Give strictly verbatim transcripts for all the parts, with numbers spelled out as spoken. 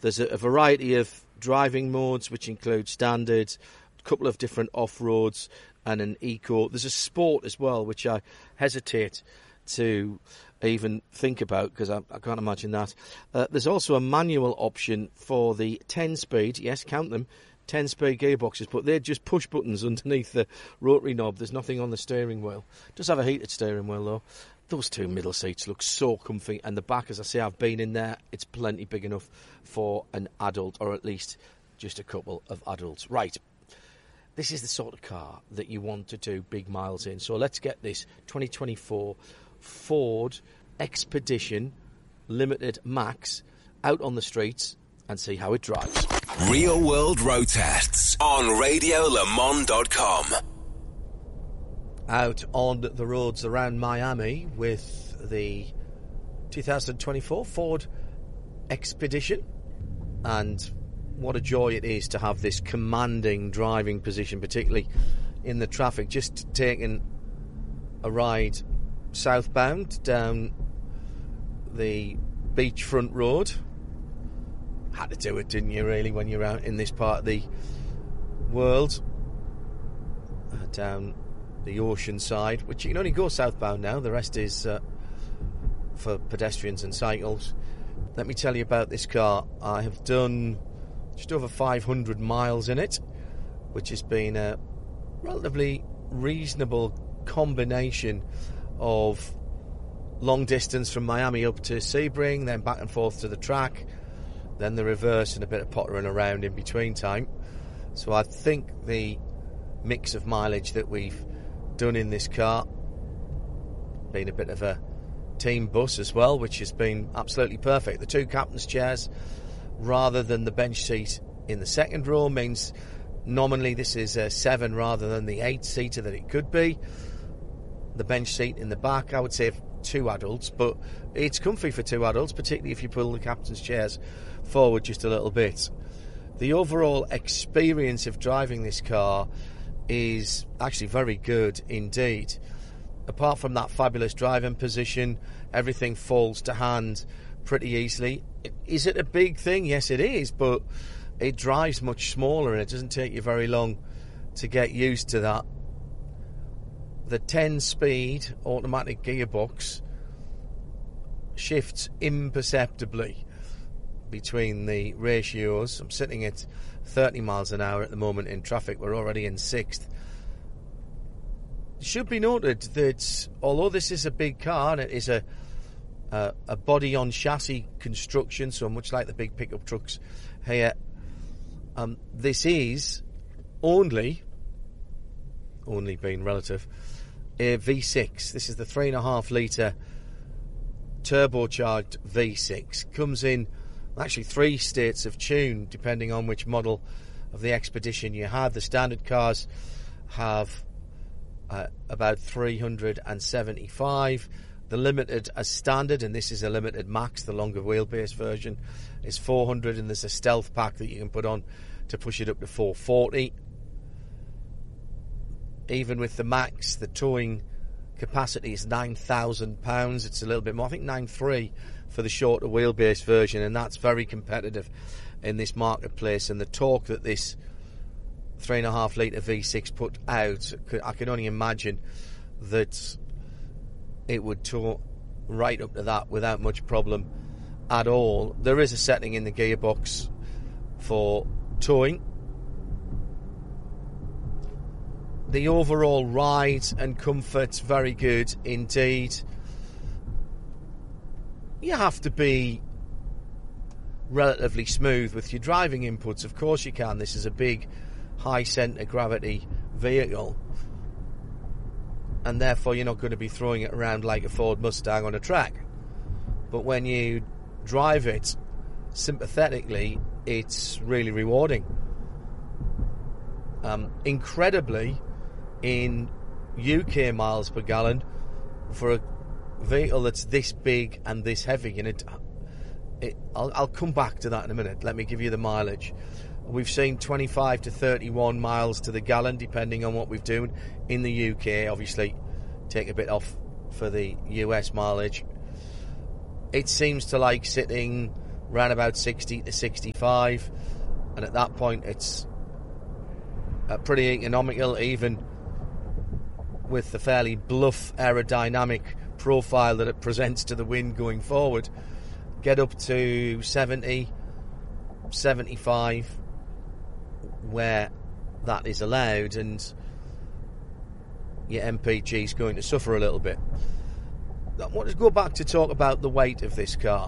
There's a, a variety of driving modes, which include standard, a couple of different off-roads, and an eco. There's a sport as well, which I hesitate to even think about because I, I can't imagine that. Uh, there's also a manual option for the ten-speed, yes, count them, ten-speed gearboxes, but they're just push buttons underneath the rotary knob. There's nothing on the steering wheel. It does have a heated steering wheel, though. Those two middle seats look so comfy, and the back, as I say, I've been in there, it's plenty big enough for an adult, or at least just a couple of adults. Right. This is the sort of car that you want to do big miles in. So let's get this twenty twenty-four Ford Expedition Limited Max out on the streets and see how it drives. Real World Road Tests on radio le mans dot com. Out on the roads around Miami with the two thousand twenty-four Ford Expedition, and what a joy it is to have this commanding driving position, particularly in the traffic. Just taking a ride southbound down the beachfront road. Had to do it, didn't you, really, when you're out in this part of the world. Uh, down the ocean side, which you can only go southbound now. The rest is uh, for pedestrians and cycles. Let me tell you about this car. I have done just over five hundred miles in it, which has been a relatively reasonable combination of long distance from Miami up to Sebring, then back and forth to the track, then the reverse and a bit of pottering around in between time. So I think the mix of mileage that we've done in this car, been a bit of a team bus as well, which has been absolutely perfect. The two captain's chairs rather than the bench seat in the second row means nominally this is a seven rather than the eight seater that it could be. The bench seat in the back, I would say two adults, but it's comfy for two adults, particularly if you pull the captain's chairs forward just a little bit. The overall experience of driving this car is actually very good indeed. Apart from that fabulous driving position, everything falls to hand pretty easily. Is it a big thing? Yes, it is, but it drives much smaller and it doesn't take you very long to get used to that. The ten-speed automatic gearbox shifts imperceptibly between the ratios. I'm sitting at thirty miles an hour at the moment in traffic. We're already in sixth. It should be noted that although this is a big car and it is a Uh, a body-on-chassis construction, so much like the big pickup trucks here, um, this is only, only being relative, a V six. This is the three and a half litre turbocharged V six. Comes in actually three states of tune, depending on which model of the Expedition you have. The standard cars have uh, about three hundred seventy-five. The Limited as standard, and this is a Limited Max, the longer wheelbase version, is four hundred, and there's a stealth pack that you can put on to push it up to four forty. Even with the Max, the towing capacity is nine thousand pounds. It's a little bit more, I think nine three for the shorter wheelbase version, and that's very competitive in this marketplace. And the torque that this three and a half litre V six put out, I can only imagine that it would tow right up to that without much problem at all. There is a setting in the gearbox for towing. The overall ride and comfort, very good indeed. You have to be relatively smooth with your driving inputs. Of course you can. This is a big high centre gravity vehicle, and therefore you're not going to be throwing it around like a Ford Mustang on a track. But when you drive it sympathetically, it's really rewarding. Um, incredibly, in U K miles per gallon, for a vehicle that's this big and this heavy, and it, it I'll, I'll come back to that in a minute. Let me give you the mileage. We've seen twenty-five to thirty-one miles to the gallon, depending on what we've done in the U K. Obviously, take a bit off for the U S mileage. It seems to like sitting around about sixty to sixty-five, and at that point it's uh, pretty economical, even with the fairly bluff aerodynamic profile that it presents to the wind going forward. Get up to seventy, seventy-five where that is allowed, and your M P G is going to suffer a little bit. I want to go back to talk about the weight of this car.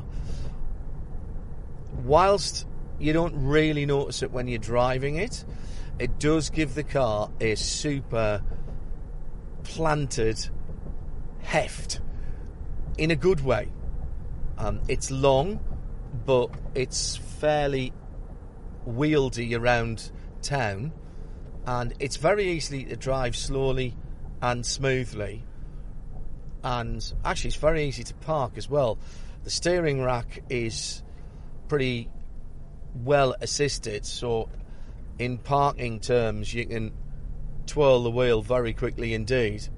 Whilst you don't really notice it when you're driving it, it does give the car a super planted heft in a good way. Um, it's long, but it's fairly wieldy around town, and it's very easy to drive slowly and smoothly, and actually it's very easy to park as well. The steering rack is pretty well assisted, so in parking terms you can twirl the wheel very quickly indeed.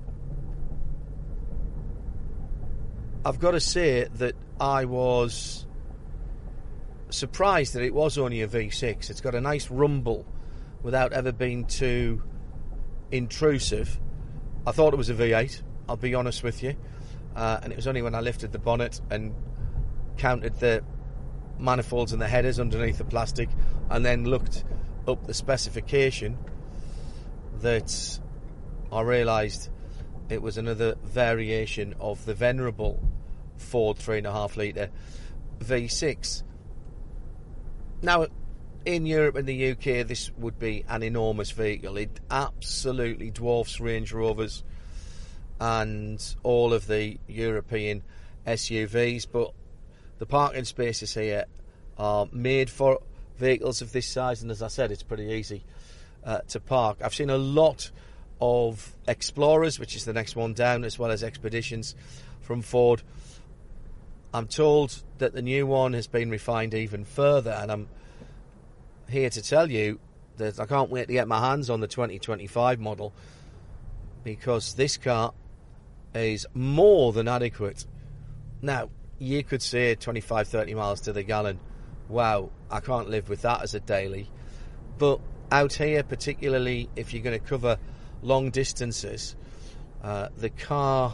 I've got to say that I was surprised that it was only a V six. It's got a nice rumble without ever being too intrusive. I thought it was a V eight, I'll be honest with you, uh, and it was only when I lifted the bonnet and counted the manifolds and the headers underneath the plastic and then looked up the specification that I realised it was another variation of the venerable Ford three point five litre V six. Now, in Europe and the U K, this would be an enormous vehicle. It absolutely dwarfs Range Rovers and all of the European S U Vs, but the parking spaces here are made for vehicles of this size, and as I said, it's pretty easy uh, to park. I've seen a lot of Explorers, which is the next one down, as well as Expeditions from Ford. I'm told that the new one has been refined even further, and I'm here to tell you that I can't wait to get my hands on the twenty twenty-five model, because this car is more than adequate. Now, you could say twenty-five, thirty miles to the gallon. Wow, I can't live with that as a daily. But out here, particularly if you're going to cover long distances, uh, the car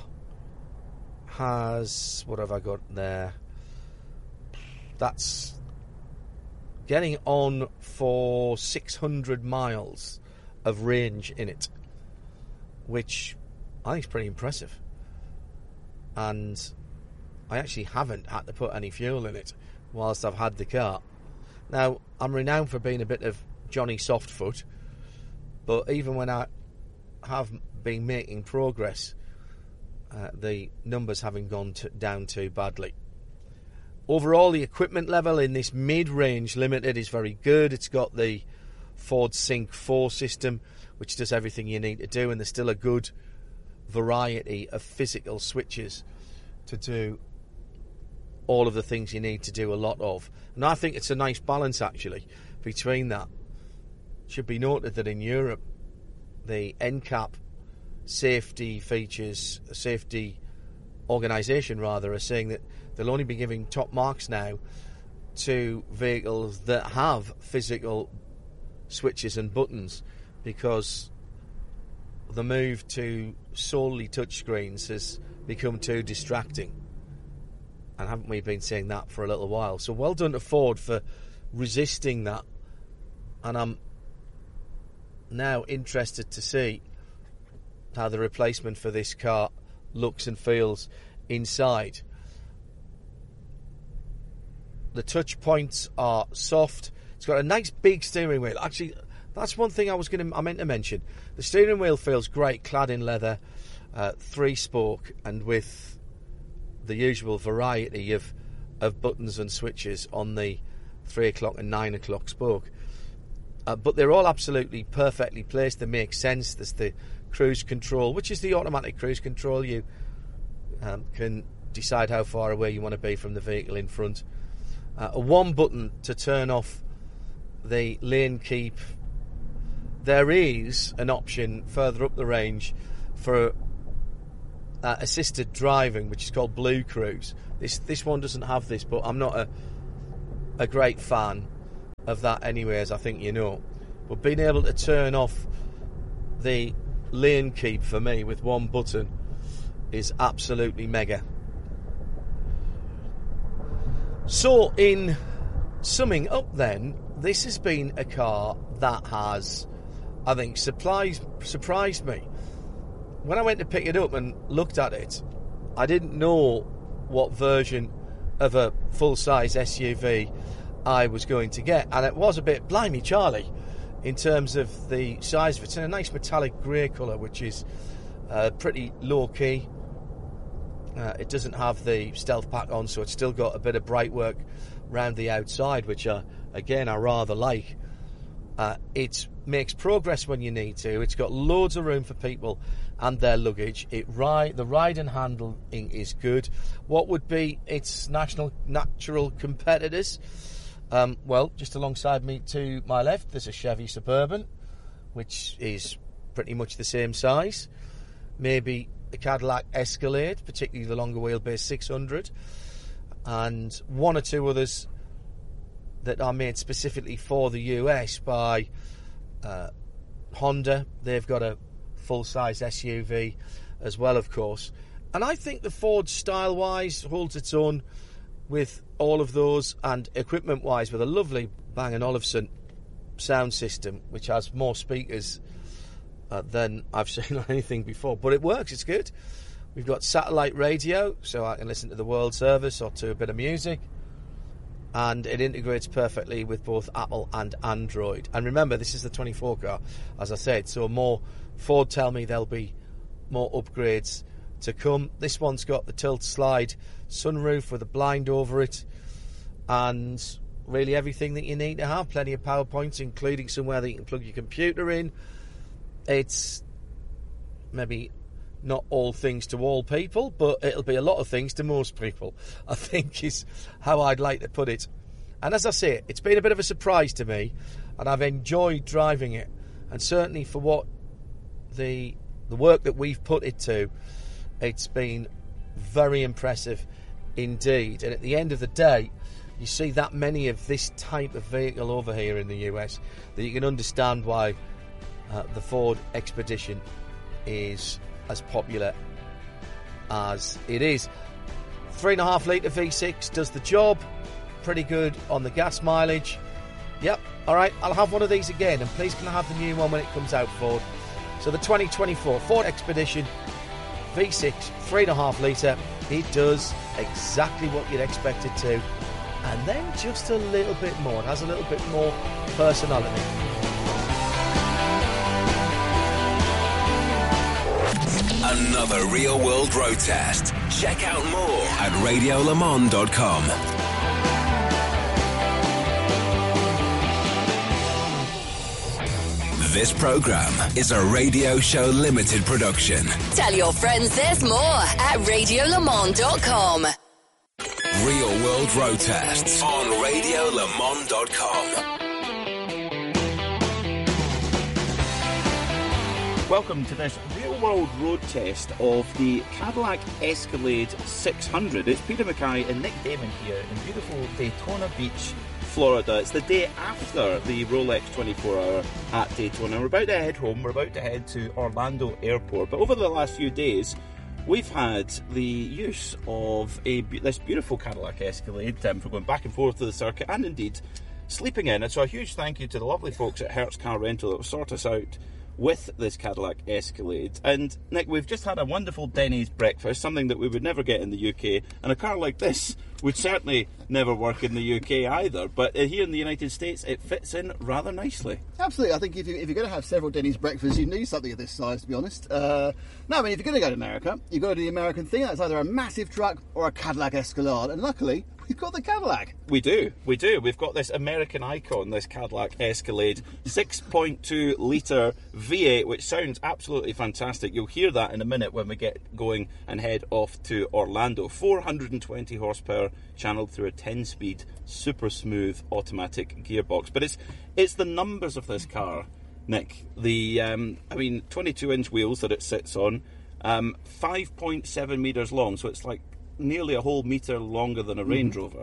has, what have I got there? That's getting on for six hundred miles of range in it, which I think is pretty impressive. And I actually haven't had to put any fuel in it whilst I've had the car. Now, I'm renowned for being a bit of Johnny Softfoot, but even when I have been making progress, uh, the numbers haven't gone to, down too badly. Overall, the equipment level in this mid-range Limited is very good. It's got the Ford Sync four system, which does everything you need to do, and there's still a good variety of physical switches to do all of the things you need to do a lot of. And I think it's a nice balance, actually, between that. It should be noted that in Europe, the N C A P safety features, safety organisation rather, are saying that they'll only be giving top marks now to vehicles that have physical switches and buttons, because the move to solely touchscreens has become too distracting. And haven't we been saying that for a little while? So well done to Ford for resisting that. And I'm now interested to see how the replacement for this car looks and feels inside. The touch points are soft. It's got a nice big steering wheel. Actually, that's one thing I was going to I meant to mention. The steering wheel feels great, clad in leather, uh, three spoke, and with the usual variety of of buttons and switches on the three o'clock and nine o'clock spoke. Uh, but they're all absolutely perfectly placed. They make sense. There's the cruise control, which is the automatic cruise control. You um, can decide how far away you want to be from the vehicle in front. Uh, a one button to turn off the lane keep. There is an option further up the range for uh, assisted driving, which is called Blue Cruise. This this one doesn't have this, but I'm not a a great fan of that anyway, as I think you know. But being able to turn off the lane keep for me with one button is absolutely mega. So, in summing up then, this has been a car that has, I think, surprised, surprised me. When I went to pick it up and looked at it, I didn't know what version of a full-size S U V I was going to get, and it was a bit blimey Charlie in terms of the size of it. It's in a nice metallic grey colour, which is uh, pretty low-key. Uh, it doesn't have the stealth pack on, so it's still got a bit of bright work round the outside, which, uh, again, I rather like. Uh, it makes progress when you need to. It's got loads of room for people and their luggage. It ride the ride and handling is good. What would be its national natural competitors? Um, well, just alongside me to my left, there's a Chevy Suburban, which is pretty much the same size. Maybe a Cadillac Escalade, particularly the longer wheelbase six hundred, and one or two others that are made specifically for the U S by uh, Honda. They've got a full-size S U V as well, of course. And I think the Ford, style-wise, holds its own with all of those, and equipment-wise with a lovely Bang and Olufsen sound system, which has more speakers uh, than I've seen on anything before. But it works, it's good. We've got satellite radio, so I can listen to the World Service or to a bit of music. And it integrates perfectly with both Apple and Android. And remember, this is the twenty-four car, as I said, so more Ford tell me there'll be more upgrades to come. This one's got the tilt-slide sunroof with a blind over it, and really everything that you need to have. Plenty of power points, including somewhere that you can plug your computer in. It's maybe not all things to all people, but it'll be a lot of things to most people, I think is how I'd like to put it. And as I say, it's been a bit of a surprise to me, and I've enjoyed driving it. And certainly for what the the work that we've put it to, it's been very impressive indeed. And at the end of the day, you see that many of this type of vehicle over here in the U S that you can understand why uh, the Ford Expedition is as popular as it is. Three and a half litre V six does the job. Pretty good on the gas mileage. Yep, alright, I'll have one of these again, and please can I have the new one when it comes out, Ford. So the twenty twenty-four Ford Expedition V six, three and a half litre, it does exactly what you'd expect it to, and then just a little bit more. It has a little bit more personality. Another Real World Road Test. Check out more at radio le mans dot com. This program is a Radio Show Limited production. Tell your friends there's more at radio le mans dot com. Real World Road Tests on radio le mans dot com. Welcome to this real-world road test of the Cadillac Escalade six hundred. It's Peter Mackay and Nick Damon here in beautiful Daytona Beach, Florida. It's the day after the Rolex twenty-four hour at Daytona. We're about to head home. We're about to head to Orlando Airport. But over the last few days, we've had the use of a this beautiful Cadillac Escalade um, for going back and forth to the circuit, and indeed sleeping in. And so a huge thank you to the lovely folks at Hertz Car Rental that will sort us out with this Cadillac Escalade. And Nick, we've just had a wonderful Denny's breakfast, something that we would never get in the U K, and a car like this would certainly never work in the U K either, but here in the United States it fits in rather nicely. Absolutely. I think if, you, if you're going to have several Denny's breakfasts, you need something of this size, to be honest. Uh, no, I mean, if you're going to go to America, you've got to do the American thing. That's either a massive truck or a Cadillac Escalade, and luckily we've got the Cadillac. We do, we do. We've got this American icon, this Cadillac Escalade, six point two litre V eight, which sounds absolutely fantastic. You'll hear that in a minute when we get going and head off to Orlando. four hundred twenty horsepower, channeled through a ten speed, super smooth automatic gearbox. But it's it's the numbers of this car, Nick. The, um, I mean, twenty-two inch wheels that it sits on, um, five point seven metres long, so it's like nearly a whole metre longer than a Range Rover,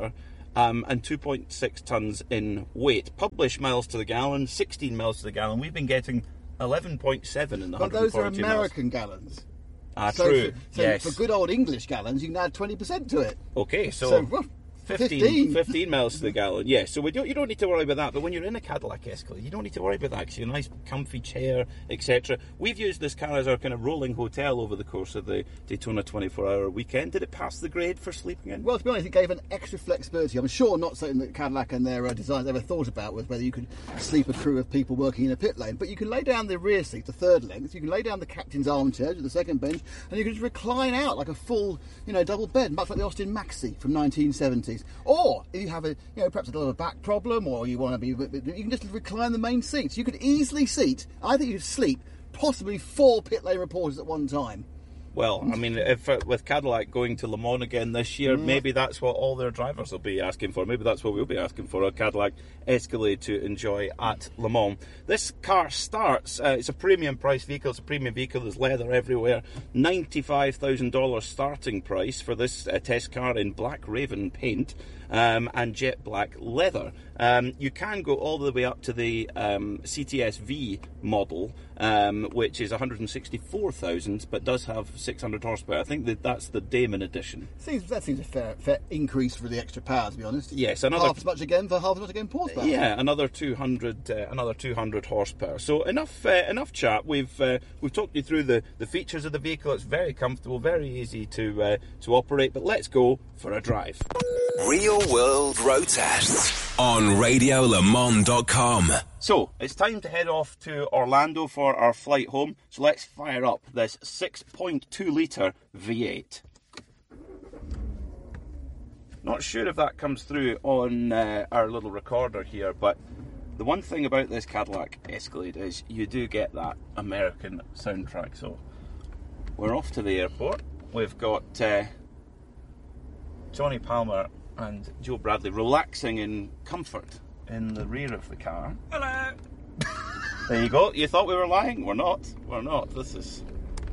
um, and two point six tonnes in weight. Published miles to the gallon, sixteen miles to the gallon. We've been getting eleven point seven in the But one hundred those forty-two are miles. American gallons. Ah, So true. For, so yes. for good old English gallons, you can add twenty percent to it. Okay, so, So, well, fifteen, fifteen. fifteen miles to the gallon. Yeah, so we don't, you don't need to worry about that. But when you're in a Cadillac Escalade, you don't need to worry about that because you're a nice, comfy chair, et cetera. We've used this car as our kind of rolling hotel over the course of the Daytona twenty-four hour weekend. Did it pass the grade for sleeping in? Well, to be honest, it gave an extra flexibility. I'm sure not something that Cadillac and their uh, designers ever thought about was whether you could sleep a crew of people working in a pit lane. But you can lay down the rear seat, the third length. You can lay down the captain's armchair to the second bench, and you can just recline out like a full, you know, double bed, much like the Austin Maxi from nineteen seventies. Or if you have a, you know, perhaps a little back problem, or you want to be, you can just recline the main seats. You could easily seat. I think you could sleep possibly four pit lane reporters at one time. Well, I mean, if uh, with Cadillac going to Le Mans again this year, Mm. maybe that's what all their drivers will be asking for. Maybe that's what we'll be asking for, a Cadillac Escalade to enjoy at Le Mans. This car starts, uh, it's a premium price vehicle, it's a premium vehicle, there's leather everywhere. ninety-five thousand dollars starting price for this uh, test car in Black Raven paint um, and jet black leather. Um, you can go all the way up to the um, C T S V model, um, which is one hundred sixty-four thousand, but does have six hundred horsepower. I think that that's the Damon edition. Seems that seems a fair, fair increase for the extra power, to be honest. Yes, another half as much again for half as much again horsepower. yeah, another two hundred, uh, another two hundred horsepower. So enough, uh, enough chat. We've uh, we've talked you through the, the features of the vehicle. It's very comfortable, very easy to uh, to operate. But let's go for a drive. Real World Road Tests on radio le mans dot com. So, it's time to head off to Orlando for our flight home. So let's fire up this six point two litre V eight. Not sure if that comes through on uh, our little recorder here, but the one thing about this Cadillac Escalade is you do get that American soundtrack. So, we're off to the airport. We've got uh, Johnny Palmer and Joe Bradley relaxing in comfort in the rear of the car. Hello. There you go. You thought we were lying? We're not. We're not. This is.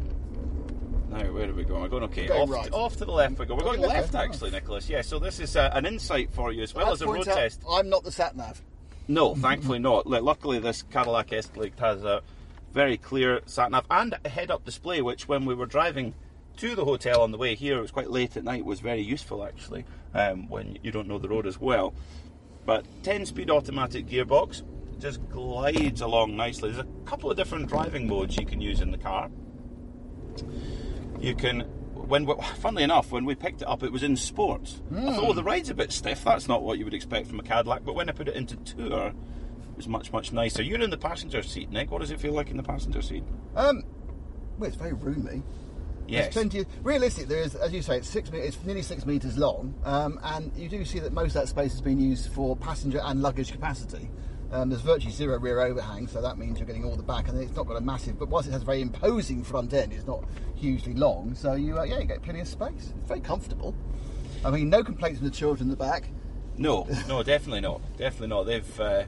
Now, where are we going? We're going okay. Going Off, right. to, off to the left we go. We're Okay, going left, left, eh? actually, Nicholas. Yeah. So this is uh, an insight for you as well Let's as a point road out, test. I'm not the sat nav. No, thankfully not. L- Luckily, this Cadillac Escalade has a very clear sat nav and a head-up display, which when we were driving to the hotel on the way here, it was quite late at night, was very useful actually, um, when you don't know the road as well. But ten-speed automatic gearbox, just glides along nicely. There's a couple of different driving modes you can use in the car. You can, when we, funnily enough, when we picked it up, it was in sport. I thought, oh, the ride's a bit stiff. That's not what you would expect from a Cadillac. But when I put it into tour, it was much, much nicer. You're in the passenger seat, Nick. What does it feel like in the passenger seat? Um, well, it's very roomy. Yes. There's plenty. Of, realistically, there is, as you say, it's six. me- It's nearly six meters long, um, and you do see that most of that space has been used for passenger and luggage capacity. Um, there's virtually zero rear overhang, so that means you're getting all the back, and it's not got a massive. But whilst it has a very imposing front end, it's not hugely long. So you, uh, yeah, you get plenty of space. It's very comfortable. I mean, no complaints from the children in the back. No, no, definitely not. Definitely not. They've uh,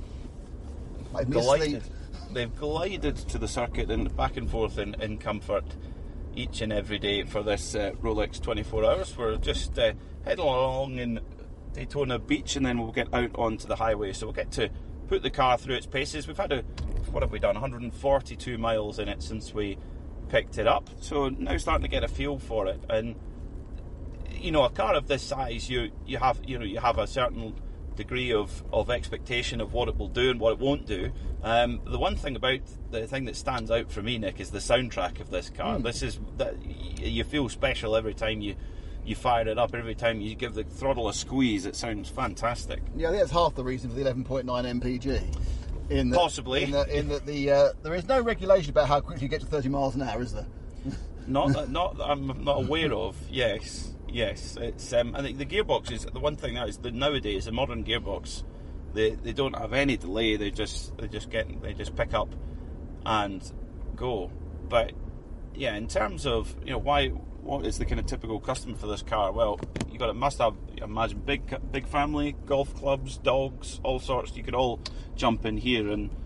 Like me asleep. glided. They've glided to the circuit and back and forth in, in comfort each and every day for this uh, Rolex twenty-four hours. We're just uh, heading along in Daytona Beach, and then we'll get out onto the highway. So we'll get to put the car through its paces. We've had a, what have we done? one hundred forty-two miles in it since we picked it up. So now starting to get a feel for it. And you know, a car of this size, you you have you know you have a certain degree of, of expectation of what it will do and what it won't do. Um, the one thing about the thing that stands out for me, Nick, is the soundtrack of this car. Mm. This is that you feel special every time you you fire it up. Every time you give the throttle a squeeze, it sounds fantastic. Yeah, I think that's half the reason for the eleven point nine M P G. In that, Possibly. In that, in that the uh, there is no regulation about how quickly you get to thirty miles an hour, is there? Not that, not that I'm not aware of. Yes, yes. It's um, I think the gearbox is the one thing now is that nowadays a modern gearbox, they they don't have any delay. They just they just get they just pick up and go. But yeah, in terms of you know why what is the kind of typical customer for this car? Well, you got it must have imagine big big family, golf clubs, dogs, all sorts. You could all jump in here and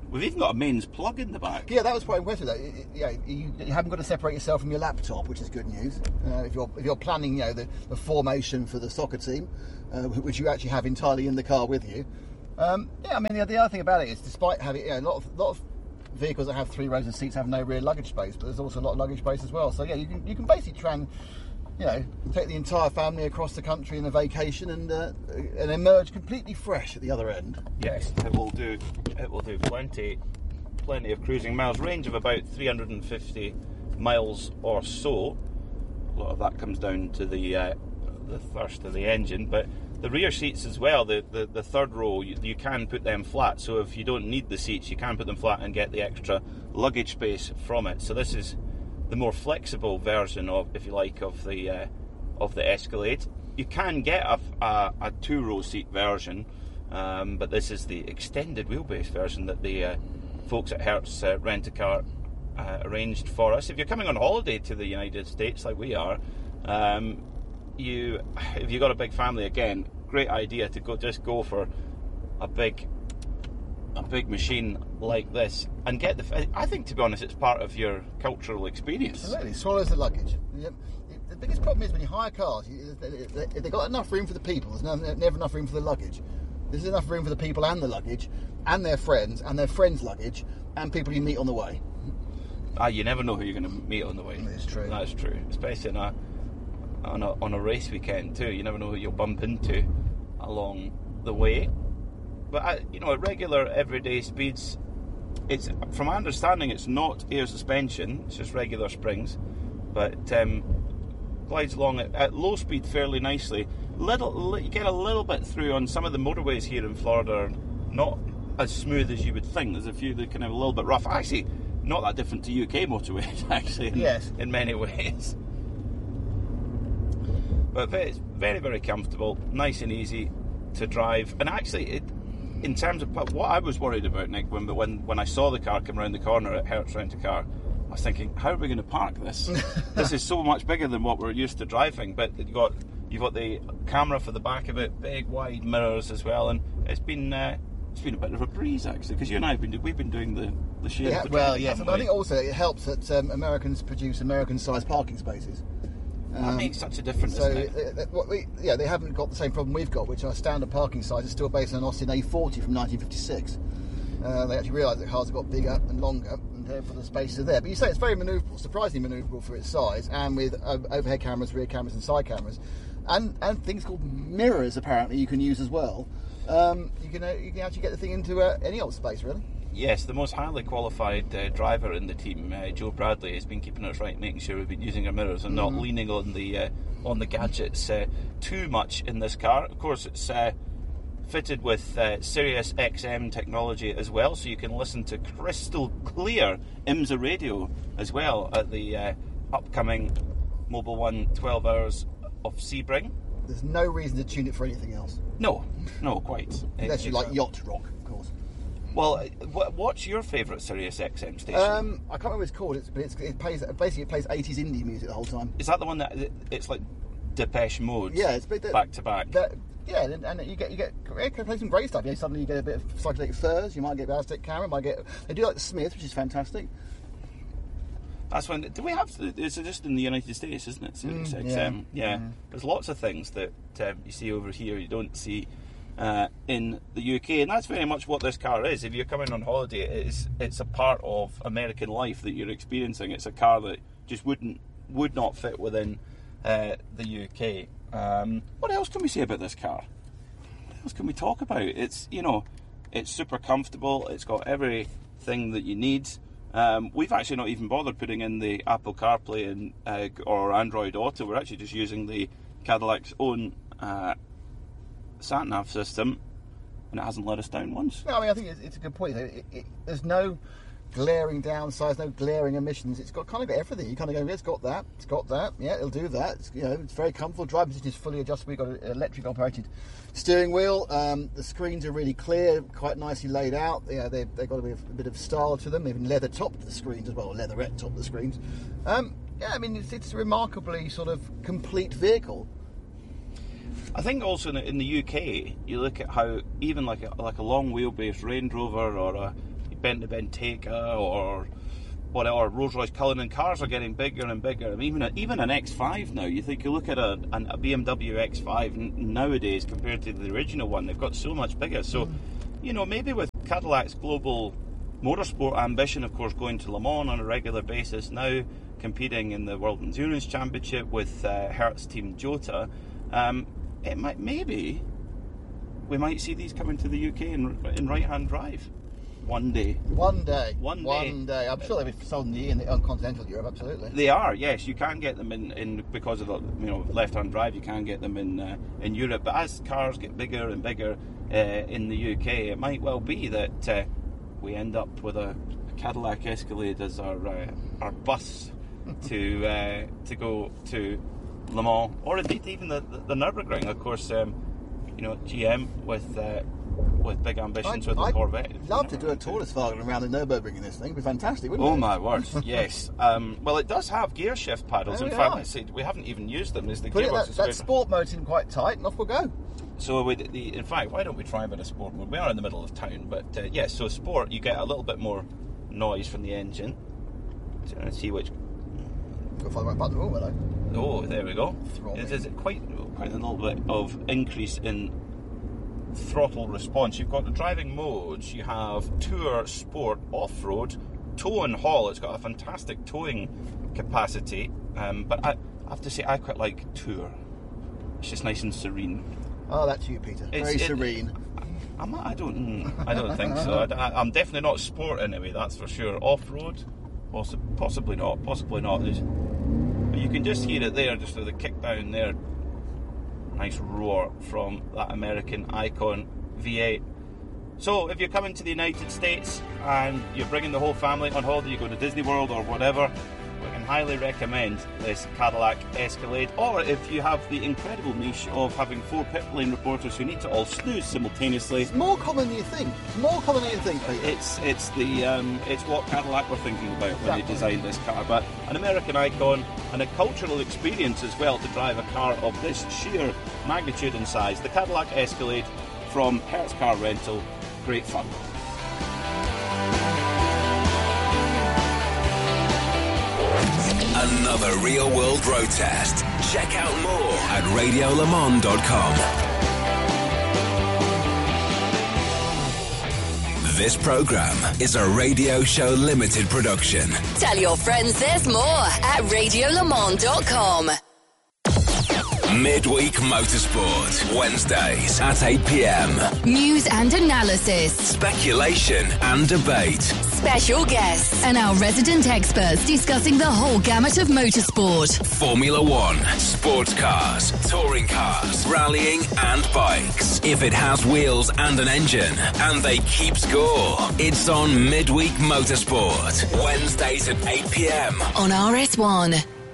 We've even got a mains plug in the back. Yeah, that was quite impressive. Though. It, it, yeah, you, you haven't got to separate yourself from your laptop, which is good news. Uh, if you're if you're planning, you know, the, the formation for the soccer team, uh, which you actually have entirely in the car with you. Um, yeah, I mean the, the other thing about it is, despite having, you know, a lot of lot of vehicles that have three rows of seats have no rear luggage space, but there's also a lot of luggage space as well. So yeah, you can you can basically try and, you know, take the entire family across the country in a vacation and uh, and emerge completely fresh at the other end. Yes, it will do. It will do plenty, plenty of cruising miles. Range of about three hundred fifty miles or so. A lot of that comes down to the uh, the thirst of the engine, but the rear seats as well. The the, the third row, you, you can put them flat. So if you don't need the seats, you can put them flat and get the extra luggage space from it. So this is the more flexible version of, if you like, of the uh, of the Escalade. You can get a, a, a two-row seat version, um, but this is the extended wheelbase version that the uh, folks at Hertz uh, Rent-A-Car uh, arranged for us. If you're coming on holiday to the United States, like we are, um, you if you've got a big family, again, great idea to go just go for a big a big machine like this and get the. I think, to be honest, it's part of your cultural experience. Absolutely, swallows the luggage. Yep. The biggest problem is when you hire cars, if they've got enough room for the people, there's never enough room for the luggage. There's enough room for the people and the luggage, and their friends, and their friends' luggage, and people you meet on the way. Ah, you never know who you're going to meet on the way. That's true. That's true, especially on a, on a on a race weekend too. You never know who you'll bump into along the way. But I, you know, at regular everyday speeds, it's, from my understanding, it's not air suspension. It's just regular springs, but um, glides along at, at low speed fairly nicely. Little, you get a little bit through on some of the motorways here in Florida. Are not as smooth as you would think. There's a few that kind of a little bit rough. Actually, not that different to U K motorways. Actually, in, yes, in many ways. But it's very, very comfortable, nice and easy to drive. And actually, it, in terms of what I was worried about, Nick, when when when I saw the car come around the corner at Hertz Rent-A-Car, I was thinking, how are we going to park this? This is so much bigger than what we're used to driving. But you've got you've got the camera for the back of it, big wide mirrors as well, and it's been uh, it's been a bit of a breeze actually, because you and I have been we've been doing the the shared. Yeah, well, yes, but I think also it helps that um, Americans produce American-sized parking spaces. That um, makes such a difference. So, isn't it? Uh, what we, yeah, they haven't got the same problem we've got, which our standard parking size is still based on an Austin A forty from nineteen fifty-six. Uh, they actually realised that cars have got bigger and longer, and therefore the spaces are there. But you say it's very manoeuvrable, surprisingly manoeuvrable for its size, and with uh, overhead cameras, rear cameras, and side cameras, and and things called mirrors apparently you can use as well. Um, you can uh, you can actually get the thing into uh, any old space, really. Yes, the most highly qualified uh, driver in the team, uh, Joe Bradley, has been keeping us right, making sure we've been using our mirrors and mm-hmm. not leaning on the uh, on the gadgets uh, too much in this car. Of course, it's uh, fitted with uh, Sirius X M technology as well, so you can listen to crystal clear IMSA radio as well at the uh, upcoming Mobil One twelve Hours of Sebring. There's no reason to tune it for anything else. No, no, quite. Unless you like yacht rock, of course. Well, what's your favourite Sirius X M station? Um, I can't remember what it's called, it's, but it's, it plays basically it plays eighties indie music the whole time. Is that the one that it's like Depeche Mode? Yeah, it's the, back to back. The, yeah, and, and you get you get it can play some great stuff. Yeah, suddenly you get a bit of psychedelic furs. You might get Aztec Camera. Might get they do like the Smiths, which is fantastic. That's when. Do we have? It's just in the United States, isn't it? Sirius mm, X M. Yeah. yeah. Mm. There's lots of things that um, you see over here you don't see uh, in the U K, and that's very much what this car is. If you're coming on holiday, it's it's a part of American life that you're experiencing. It's a car that just wouldn't would not fit within uh, the U K. Um, what else can we say about this car? What else can we talk about? It's you know, it's super comfortable. It's got everything that you need. Um, we've actually not even bothered putting in the Apple CarPlay and uh, or Android Auto. We're actually just using the Cadillac's own uh, sat-nav system, and it hasn't let us down once. No, I mean I think it's, it's a good point. It, it, there's no glaring downsides, no glaring emissions. It's got kind of got everything. You kind of go, it's got that, it's got that. Yeah, it'll do that. It's, you know, it's very comfortable. Driving position is fully adjustable. We've got an electric operated steering wheel. Um, the screens are really clear, quite nicely laid out. Yeah, they've, they've got a bit, of, a bit of style to them. Even leather topped the screens as well, leatherette topped the screens. Um, yeah, I mean it's, it's a remarkably sort of complete vehicle. I think also in the, in the U K, you look at how even like a, like a long wheelbase Range Rover or a Bentley Bentayga or whatever, or Rolls-Royce Cullinan. Cars are getting bigger and bigger. I mean, even a, even an X five now. You think you look at a, a B M W X five nowadays compared to the original one, they've got so much bigger. So, mm. you know, maybe with Cadillac's global motorsport ambition, of course, going to Le Mans on a regular basis now, competing in the World Endurance Championship with uh, Hertz Team Jota, um, it might maybe we might see these coming to the U K in, in right-hand drive one day. One day. One day. One day. I'm sure they'll be sold in, the, in, the, on continental Europe. Absolutely. They are. Yes, you can get them in, in because of the you know left-hand drive. You can get them in uh, in Europe. But as cars get bigger and bigger uh, in the U K, it might well be that uh, we end up with a, a Cadillac Escalade as our uh, our bus to uh, to go to Le Mans, or indeed even the the, the Nürburgring. Of course, um, you know G M with. Uh, with big ambitions I'd, with the I'd Corvette. Love to do a Todesfahren around the Nürburgring in this thing. It'd be fantastic, wouldn't oh it? Oh my word, yes. Um, well, it does have gear shift paddles. There in we fact, are. let's see, we haven't even used them. Is the Put it, gearbox that, is that good. sport mode's in quite tight, and off we'll go. So, with the, in fact, why don't we try a bit of sport mode? We are in the middle of town, but uh, yes, yeah, so sport, you get a little bit more noise from the engine. So let's see which. Got to find the right button. Oh, hello. Oh, there we go. Throttling. It is quite, quite a little bit of increase in throttle response. You've got the driving modes. You have Tour, Sport, Off-Road, Tow and Haul. It's got a fantastic towing capacity, um, but I, I have to say I quite like Tour. It's just nice and serene. Oh, that's you, Peter. It's, Very it, serene. I'm not, I don't. I don't think so. I, I'm definitely not Sport anyway. That's for sure. Off-Road, possi- possibly not. Possibly not. There's, you can just hear it there, just with the kick down there. Nice roar from that American Icon V eight. So if you're coming to the United States and you're bringing the whole family on holiday, you go to Disney World or whatever, we can highly recommend this Cadillac Escalade. Or if you have the incredible niche of having four pit lane reporters who need to all snooze simultaneously. It's more common than you think. It's more common than you think, Peter. It's it's the um, it's what Cadillac were thinking about when Exactly. they designed this car. But an American icon and a cultural experience as well to drive a car of this sheer magnitude and size. The Cadillac Escalade from Hertz Car Rental. Great fun. Another Real World Road Test. Check out more at radio le mans dot com. This program is a Radio Show Limited production. Tell your friends there's more at radio le mans dot com. Midweek Motorsport, Wednesdays at eight p.m. News and analysis, Speculation and debate. special guests, and our resident experts discussing the whole gamut of motorsport. Formula One, sports cars, touring cars, rallying and bikes. If it has wheels and an engine, and they keep score, it's on Midweek Motorsport, Wednesdays at eight p.m. On R S one.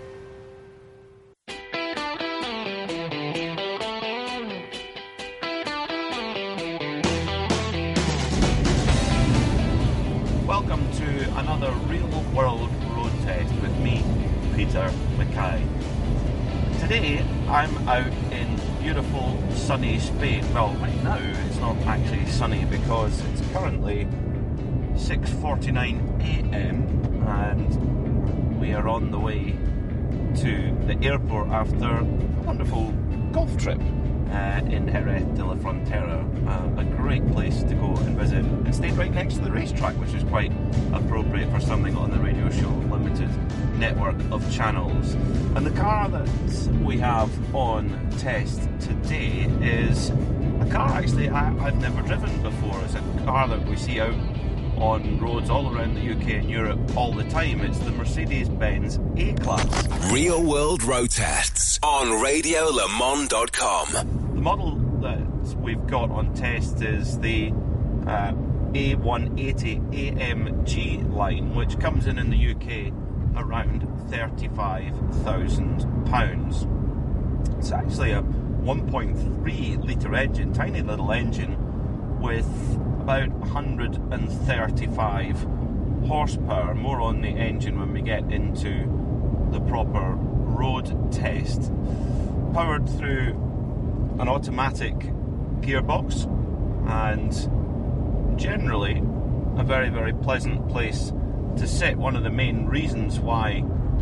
Welcome to another Real World Road Test with me, Peter Mackay. Today I'm out in beautiful sunny Spain. Well, right now it's not actually sunny because it's currently six forty-nine a.m. and we are on the way to the airport after a wonderful golf trip uh, in Jerez de la Frontera. Uh, a great place to go and visit, and stayed right next to the racetrack, which is quite appropriate for something on the Radio Show Limited network of channels. And the car that we have on test today is a car actually I, I've never driven before. It's a car that we see out on roads all around the U K and Europe all the time. It's the Mercedes-Benz A-Class. Real World Road Tests on radio le mans dot com. The model that we've got on test is the uh, A one eighty A M G line, which comes in in the U K around thirty-five thousand pounds. It's actually a one point three litre engine, tiny little engine, with about one hundred thirty-five horsepower. More on the engine when we get into the proper road test. Powered through an automatic gearbox, and generally a very, very pleasant place to sit. One of the main reasons why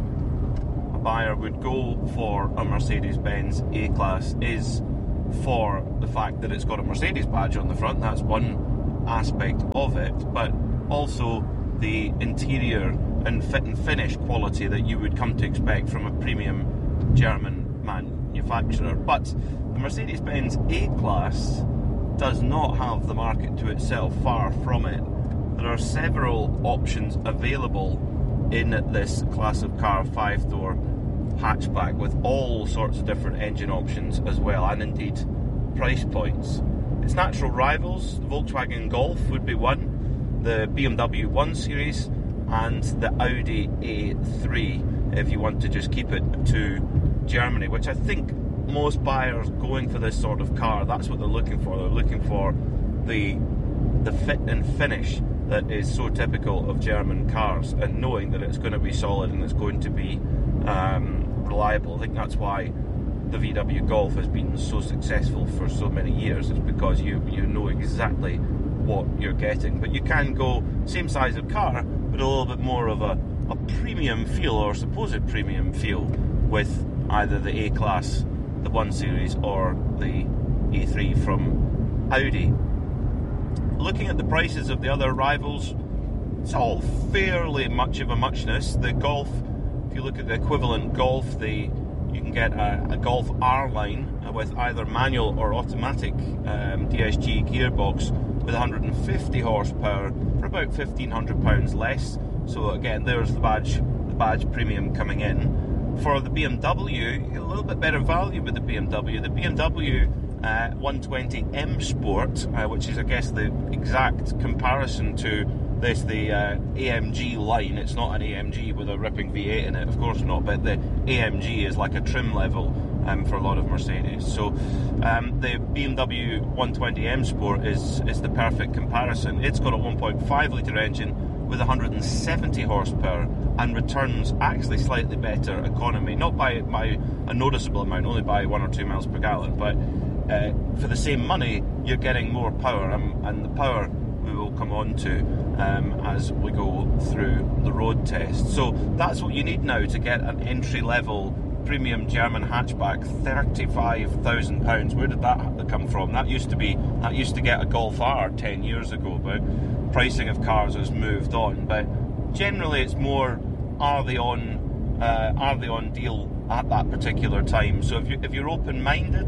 a buyer would go for a Mercedes-Benz A-Class is for the fact that it's got a Mercedes badge on the front. That's one aspect of it, but also the interior and fit and finish quality that you would come to expect from a premium German manufacturer. But the Mercedes-Benz A-Class does not have the market to itself, far from it. There are several options available in this class of car, five-door hatchback, with all sorts of different engine options as well, and indeed price points. Its natural rivals, the Volkswagen Golf would be one, the B M W one Series, and the Audi A three, if you want to just keep it to Germany, which I think most buyers going for this sort of car, that's what they're looking for. They're looking for the the fit and finish that is so typical of German cars, and knowing that it's going to be solid and it's going to be um, reliable. I think that's why the V W Golf has been so successful for so many years. It's because you you know exactly what you're getting. But you can go same size of car, but a little bit more of a, a premium feel, or supposed premium feel, with either the A-Class, the one Series, or the A three from Audi. Looking at the prices of the other rivals, it's all fairly much of a muchness. The Golf, if you look at the equivalent Golf, the you can get a, a Golf R-Line with either manual or automatic um, D S G gearbox with one hundred fifty horsepower for about fifteen hundred pounds less. So again, there's the badge, the badge premium coming in. For the B M W, a little bit better value with the B M W. The B M W uh, one twenty M Sport, uh, which is, I guess, the exact comparison to this, the uh, A M G line. It's not an A M G with a ripping V eight in it, of course not, but the A M G is like a trim level um, for a lot of Mercedes. So um, the B M W one twenty M Sport is, is the perfect comparison. It's got a one point five litre engine with one hundred seventy horsepower and returns actually slightly better economy, not by, by a noticeable amount, only by one or two miles per gallon, but uh, for the same money you're getting more power, um, and the power we will come on to um, as we go through the road test. So that's what you need now to get an entry-level premium German hatchback, thirty-five thousand pounds. Where did that come from? That used to be that used to get a Golf R ten years ago, but pricing of cars has moved on. But generally it's more, are they on uh, are they on deal at that particular time? So if you if you're open-minded,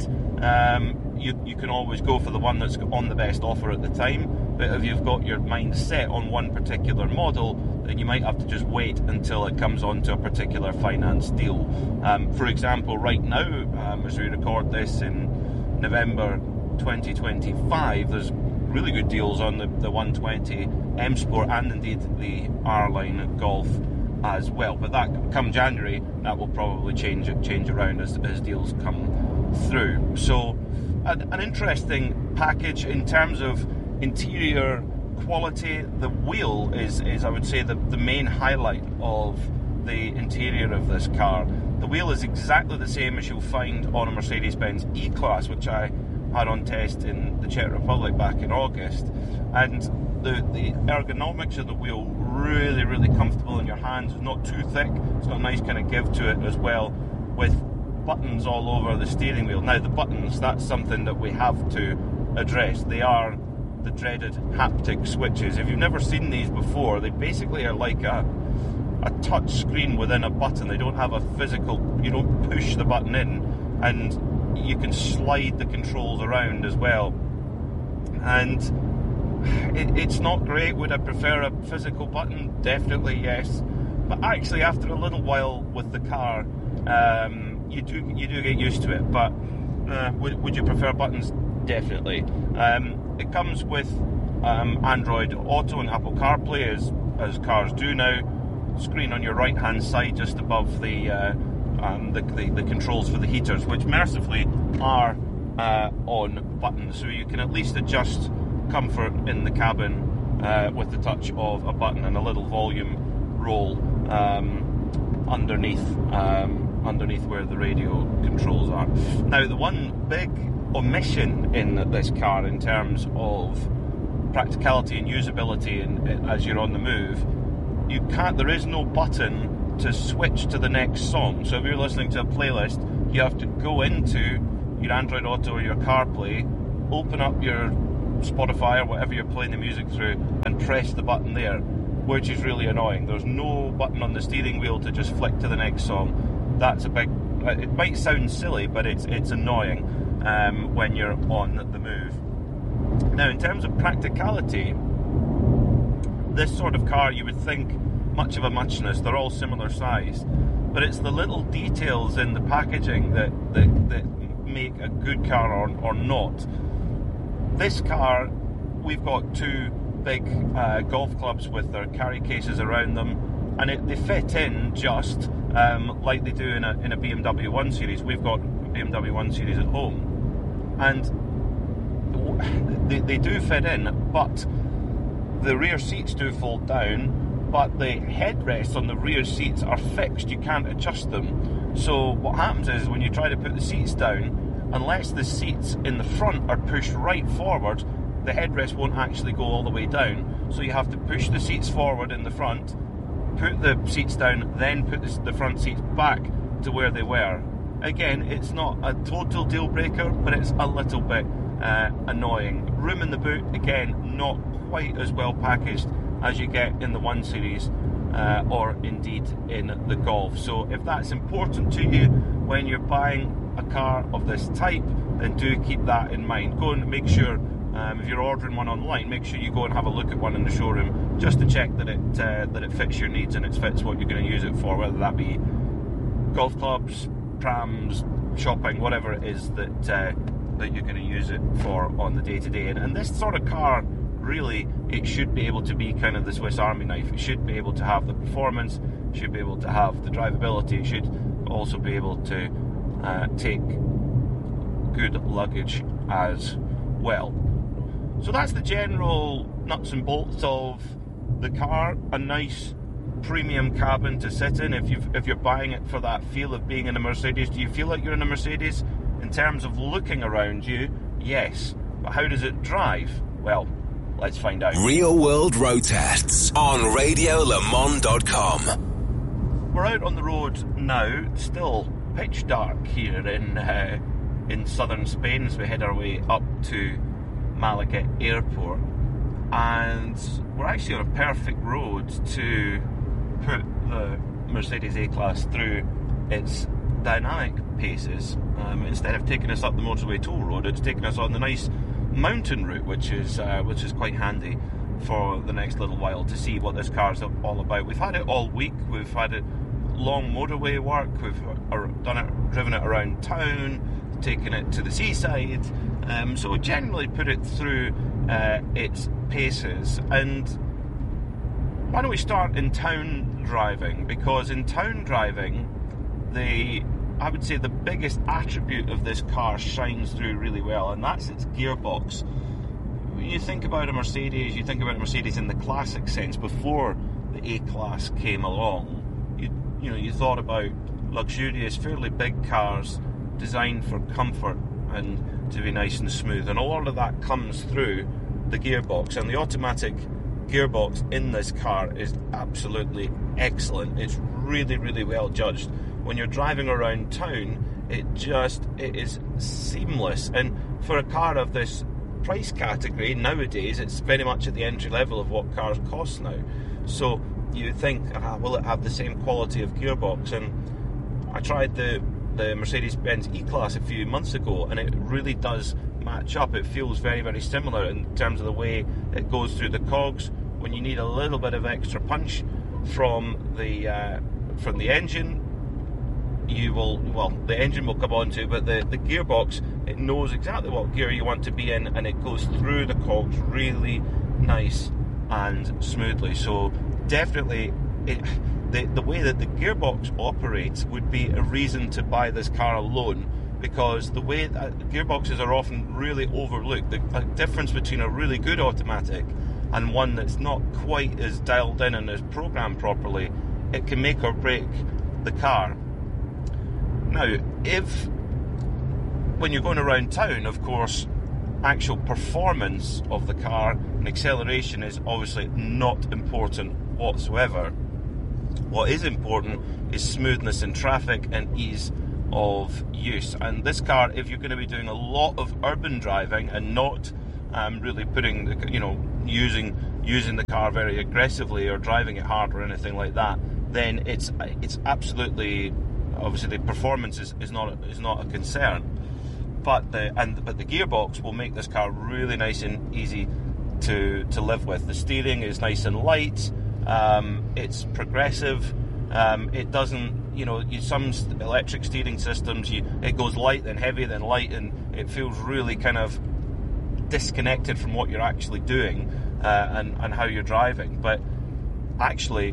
um, you you can always go for the one that's on the best offer at the time. But if you've got your mind set on one particular model, then you might have to just wait until it comes onto a particular finance deal. Um, for example, right now, um, as we record this in November twenty twenty-five, there's really good deals on the, the one twenty M Sport and indeed the R-Line Golf as well. But that, come January, that will probably change change around as, as deals come through. So an, an interesting package in terms of interior quality. The wheel is, is I would say, the, the main highlight of the interior of this car. The wheel is exactly the same as you'll find on a Mercedes-Benz E-Class, which I had on test in the Czech Republic back in August. And the, the ergonomics of the wheel, really, really comfortable in your hands. It's not too thick. It's got a nice kind of give to it as well, with buttons all over the steering wheel. Now, the buttons, that's something that we have to address. They are the dreaded haptic switches. If you've never seen these before, they basically are like a a touch screen within a button. They don't have a physical, you don't push the button in, and you can slide the controls around as well. And it, it's not great. Would I prefer a physical button? Definitely yes. But actually, after a little while with the car, um, you do you do get used to it. But uh, would, would you prefer buttons? Definitely. Um, it comes with um, Android Auto and Apple CarPlay, as as cars do now. Screen on your right hand side, just above the, uh, um, the, the the controls for the heaters, which mercifully are uh, on buttons, so you can at least adjust comfort in the cabin uh, with the touch of a button and a little volume roll um, underneath um, underneath where the radio controls are. Now, the one big omission in this car in terms of practicality and usability in, as you're on the move, you can't. There is no button to switch to the next song. So if you're listening to a playlist, you have to go into your Android Auto or your CarPlay, open up your Spotify or whatever you're playing the music through, and press the button there, which is really annoying. There's no button on the steering wheel to just flick to the next song. That's a big. It might sound silly, but it's it's annoying um, when you're on the move. Now, in terms of practicality, this sort of car, you would think much of a muchness. They're all similar size, but it's the little details in the packaging that that, that make a good car or, or not. This car, we've got two big uh, golf clubs with their carry cases around them, and it, they fit in just um, like they do in a, in a B M W one Series. We've got B M W one Series at home, and they, they do fit in, but the rear seats do fold down, but the headrests on the rear seats are fixed. You can't adjust them. So what happens is when you try to put the seats down, unless the seats in the front are pushed right forward, the headrest won't actually go all the way down. So you have to push the seats forward in the front, put the seats down, then put the front seats back to where they were. Again, it's not a total deal breaker, but it's a little bit uh, annoying. Room in the boot, again, not quite as well packaged as you get in the one Series uh, or indeed in the Golf. So if that's important to you when you're buying a car of this type, then do keep that in mind. Go and make sure, um, if you're ordering one online, make sure you go and have a look at one in the showroom just to check that it uh, that it fits your needs and it fits what you're going to use it for, whether that be golf clubs, prams, shopping, whatever it is that uh, that you're going to use it for on the day-to-day. And, and this sort of car, really, it should be able to be kind of the Swiss Army knife. It should be able to have the performance, it should be able to have the drivability, it should also be able to uh, take good luggage as well. So that's the general nuts and bolts of the car. A nice premium cabin to sit in if you if you're buying it for that feel of being in a Mercedes. Do you feel like you're in a Mercedes? In terms of looking around you, yes. But how does it drive? Well, let's find out. Real World Road Tests on radio le mans dot com. We're out on the road now, still pitch dark here in uh, in southern Spain as we head our way up to Malaga Airport, and we're actually on a perfect road to put the Mercedes A-Class through its dynamic paces. Um, instead of taking us up the motorway toll road, it's taking us on the nice mountain route, which is uh, which is quite handy for the next little while to see what this car's all about. We've had it all week. We've had it long motorway work. We've uh, done it, driven it around town, taken it to the seaside. Um, so generally put it through uh, its paces. And why don't we start in town driving? Because in town driving, the I would say the biggest attribute of this car shines through really well, and that's its gearbox. When you think about a Mercedes, you think about a Mercedes in the classic sense. Before the A-Class came along, you you know you thought about luxurious, fairly big cars designed for comfort and to be nice and smooth, and all of that comes through the gearbox. And the automatic gearbox in this car is absolutely excellent. It's really, really well judged. When you're driving around town, it just it is seamless. And for a car of this price category nowadays, it's very much at the entry level of what cars cost now. So you think, ah, will it have the same quality of gearbox? And I tried the the Mercedes-Benz E-Class a few months ago, and it really does match up. It feels very, very similar in terms of the way it goes through the cogs. When you need a little bit of extra punch from the uh, from the engine, you will, well, the engine will come onto, but the, the gearbox, it knows exactly what gear you want to be in, and it goes through the cogs really nice and smoothly. So definitely, it, the, the way that the gearbox operates would be a reason to buy this car alone, because the way that gearboxes are often really overlooked. The, the difference between a really good automatic and one that's not quite as dialed in and as programmed properly, it can make or break the car. Now, if when you're going around town, of course, actual performance of the car, and acceleration is obviously not important whatsoever. What is important is smoothness in traffic and ease of use. And this car, if you're going to be doing a lot of urban driving and not um, really putting, the, you know, using using the car very aggressively or driving it hard or anything like that, then it's it's absolutely, obviously the performance is, is not is not a concern. But the and but the gearbox will make this car really nice and easy to to live with. The steering is nice and light. Um, it's progressive. Um, it doesn't, you know, you, some electric steering systems, you it goes light then heavy then light, and it feels really kind of disconnected from what you're actually doing uh, and and how you're driving. But actually,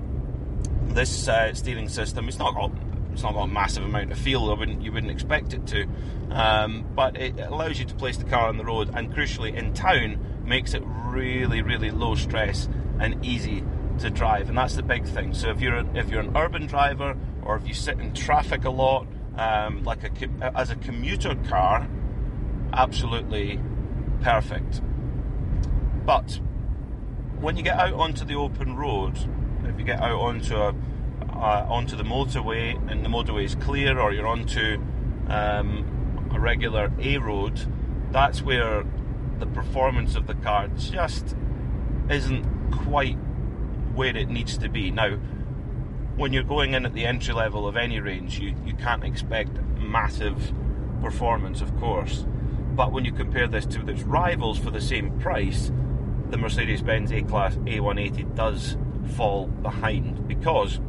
this uh, steering system, it's not got it's not got a massive amount of feel. I wouldn't you wouldn't expect it to, um, but it allows you to place the car on the road, and crucially in town makes it really really low stress and easy to drive, and that's the big thing. So if you're a, if you're an urban driver, or if you sit in traffic a lot, um, like a as a commuter car, absolutely perfect. But when you get out onto the open road, if you get out onto a uh, onto the motorway and the motorway is clear, or you're onto um, a regular A road, that's where the performance of the car just isn't quite where it needs to be. Now, when you're going in at the entry level of any range, you, you can't expect massive performance, of course. But when you compare this to its rivals for the same price, the Mercedes-Benz A-Class A one eighty does fall behind, because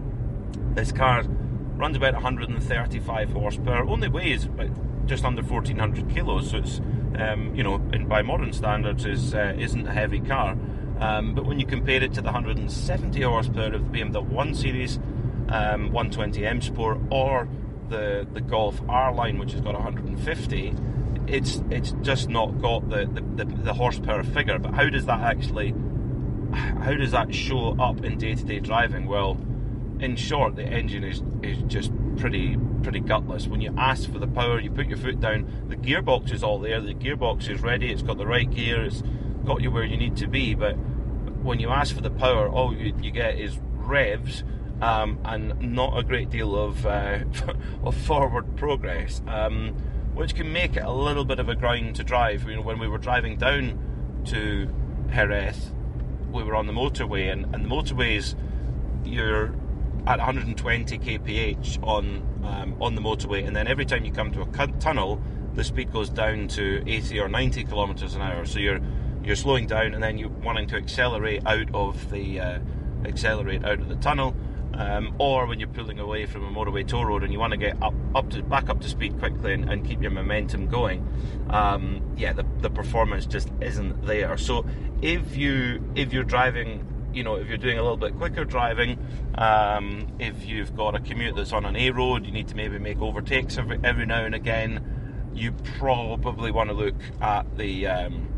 this car runs about one hundred thirty-five horsepower, only weighs about just under fourteen hundred kilos, so it's um, you know, in, by modern standards, is uh, isn't a heavy car. Um, but when you compare it to the one hundred seventy horsepower of the B M W one Series, um, one twenty M Sport, or the the Golf R line, which has got one hundred fifty, it's it's just not got the, the, the, the horsepower figure. But how does that actually, how does that show up in day-to-day driving? Well, in short, the engine is, is just pretty pretty gutless. When you ask for the power, you put your foot down, the gearbox is all there, the gearbox is ready, it's got the right gear, it's got you where you need to be, but when you ask for the power, all you, you get is revs um, and not a great deal of uh, of forward progress, um, which can make it a little bit of a grind to drive. You know, when we were driving down to Jerez, we were on the motorway, and, and the motorways, you're at one hundred twenty kilometers per hour on um, on the motorway, and then every time you come to a tunnel, the speed goes down to eighty or ninety kilometers an hour. So you're You're slowing down, and then you're wanting to accelerate out of the uh, accelerate out of the tunnel, um, or when you're pulling away from a motorway toll road and you want to get up, up to back up to speed quickly and, and keep your momentum going. Um, yeah, the, the performance just isn't there. So if you if you're driving, you know, if you're doing a little bit quicker driving, um, if you've got a commute that's on an A road, you need to maybe make overtakes every every now and again. You probably want to look at the um,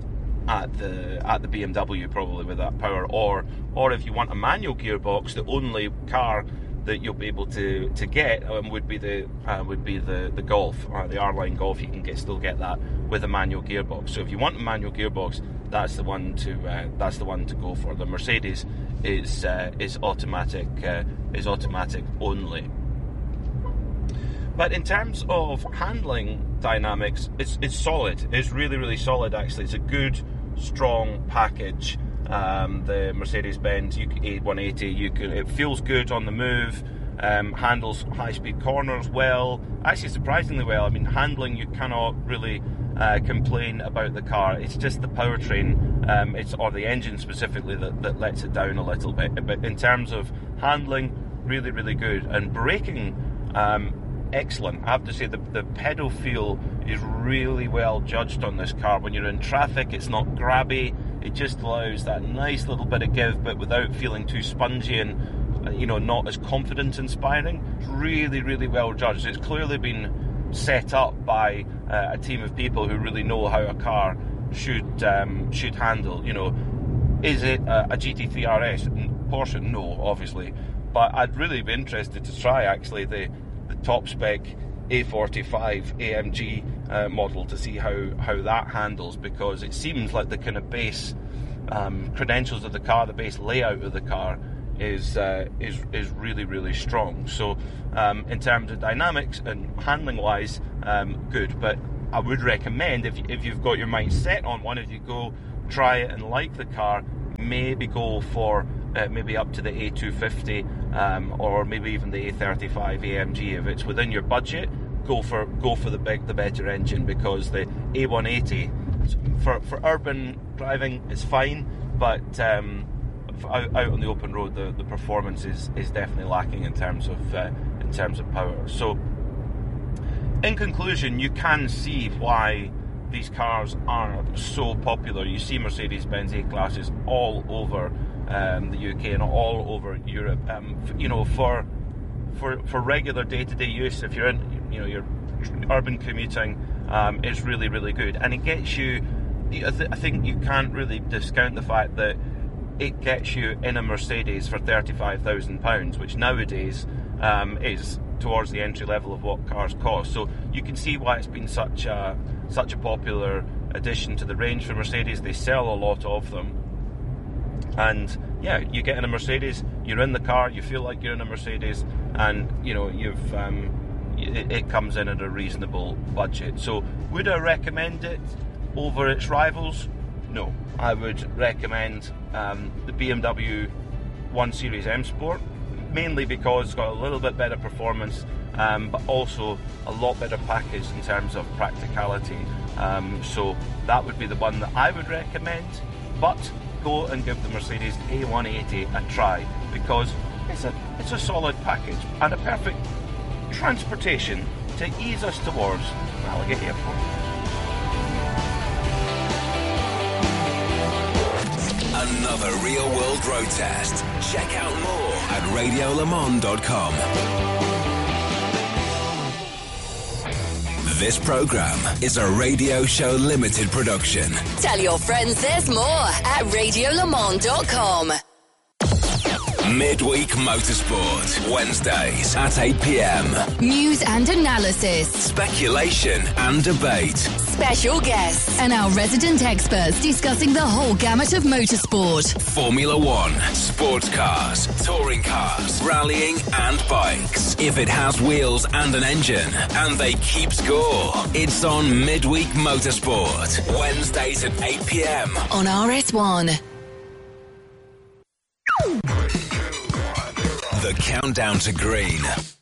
at the at the B M W, probably, with that power, or or if you want a manual gearbox, the only car that you'll be able to to get um, would be the uh, would be the the Golf, uh, the R line Golf. You can get still get that with a manual gearbox. So if you want a manual gearbox, that's the one to uh, that's the one to go for. The Mercedes is uh, is automatic uh, is automatic only. But in terms of handling dynamics, it's it's solid. It's really really solid. Actually, it's a good, strong package. Um, the Mercedes-Benz A one eighty, you can, it feels good on the move, um, handles high-speed corners well, actually surprisingly well. I mean, handling, you cannot really uh, complain about the car. It's just the powertrain, um, it's or the engine specifically, that, that lets it down a little bit. But in terms of handling, really, really good. And braking, um, excellent. I have to say, the, the pedal feel is really well judged on this car. When you're in traffic, it's not grabby. It just allows that nice little bit of give, but without feeling too spongy and, you know, not as confidence inspiring. It's really, really well judged. It's clearly been set up by uh, a team of people who really know how a car should um, should handle. You know, is it a, a G T three R S? Porsche? No, obviously. But I'd really be interested to try, actually, the the top spec A forty-five A M G uh, model to see how, how that handles, because it seems like the kind of base um, credentials of the car, the base layout of the car is uh, is is really really strong. So um, in terms of dynamics and handling wise, um, good. But I would recommend, if if you've got your mind set on one, if you go try it and like the car, maybe go for uh, maybe up to the A two fifty um, or maybe even the A thirty-five A M G. If it's within your budget, go for go for the big the better engine, because the A one eighty for for urban driving is fine, but um, Out, out on the open road, the, the performance is, is definitely lacking in terms of uh, in terms of power. So, in conclusion, you can see why these cars are so popular. You see Mercedes-Benz A-classes all over um, the U K and all over Europe. Um, you know, for for for regular day-to-day use, if you're in, you know, your urban commuting, um, is really really good, and it gets you. I, th- I think you can't really discount the fact that it gets you in a Mercedes for thirty-five thousand pounds, which nowadays um, is towards the entry level of what cars cost. So you can see why it's been such a such a popular addition to the range for Mercedes. They sell a lot of them, and yeah, you get in a Mercedes, you're in the car, you feel like you're in a Mercedes, and you know you've um, it, it comes in at a reasonable budget. So would I recommend it over its rivals? No, I would recommend um, the B M W one Series M Sport, mainly because it's got a little bit better performance, um, but also a lot better package in terms of practicality. Um, so that would be the one that I would recommend. But go and give the Mercedes A one eighty a try, because it's a it's a solid package and a perfect transportation to ease us towards Malagate Airport. Another real-world road test. Check out more at radio le mans dot com. This program is a Radio Show Limited production. Tell your friends there's more at radio le mans dot com. Midweek Motorsport, Wednesdays at eight p.m. News and analysis, speculation and debate, special guests, and our resident experts discussing the whole gamut of motorsport. Formula One, sports cars, touring cars, rallying and bikes. If it has wheels and an engine, and they keep score, it's on Midweek Motorsport, Wednesdays at eight p.m. on R S one. The countdown to green.